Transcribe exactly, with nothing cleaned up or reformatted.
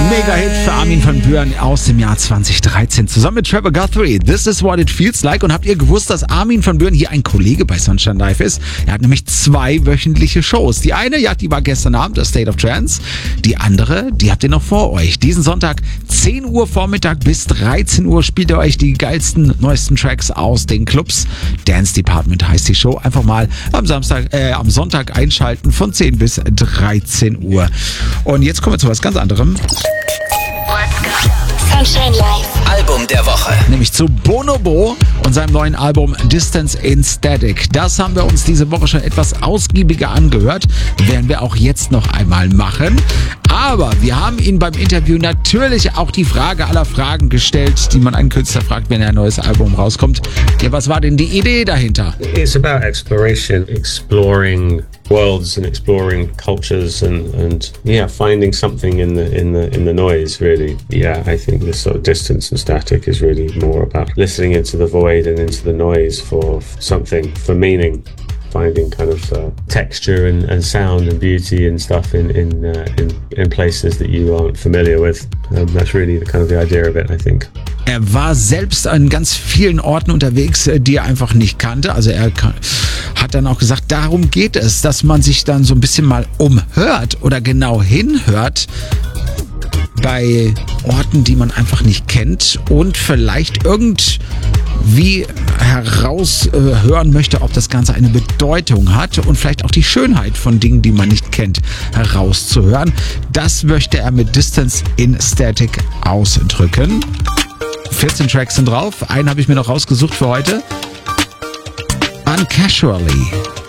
Mega-Hit für Armin van Buuren aus dem Jahr zwanzig dreizehn. Zusammen mit Trevor Guthrie. This is what it feels like. Und habt ihr gewusst, dass Armin van Buuren hier ein Kollege bei Sunshine Live ist? Er hat nämlich zwei wöchentliche Shows. Die eine, ja, die war gestern Abend, das State of Trance. Die andere, die habt ihr noch vor euch. Diesen Sonntag, zehn Uhr Vormittag bis dreizehn Uhr, spielt ihr euch die geilsten, neuesten Tracks aus den Clubs. Dance Department heißt die Show. Einfach mal am Samstag, äh, am Sonntag einschalten von zehn bis dreizehn Uhr. Und jetzt kommen wir zu was ganz anderem. Sunshine Live. Album der Woche. Nämlich zu Bonobo und seinem neuen Album Distance in Static. Das haben wir uns diese Woche schon etwas ausgiebiger angehört. Werden wir auch jetzt noch einmal machen. Aber wir haben ihn beim Interview natürlich auch die Frage aller Fragen gestellt, die man einen Künstler fragt, wenn ein neues Album rauskommt. Ja, was war denn die Idee dahinter? It's about exploration, exploring worlds and exploring cultures and, and yeah, finding something in the in the in the noise, really. Yeah, I think this sort of Distance and Static is really more about listening into the void and into the noise for something, for meaning. Finding kind of uh, texture and, and sound and beauty and stuff in in, uh, in in places that you aren't familiar with. Um, that's really the kind of the idea of it, I think. Er war selbst an ganz vielen Orten unterwegs, die er einfach nicht kannte. Also er hat dann auch gesagt, darum geht es, dass man sich dann so ein bisschen mal umhört oder genau hinhört bei Orten, die man einfach nicht kennt und vielleicht irgendwie heraushören möchte, ob das Ganze eine Bedeutung hat und vielleicht auch die Schönheit von Dingen, die man nicht kennt, herauszuhören. Das möchte er mit Distance in Static ausdrücken. vierzehn Tracks sind drauf. Einen habe ich mir noch rausgesucht für heute. Uncasually.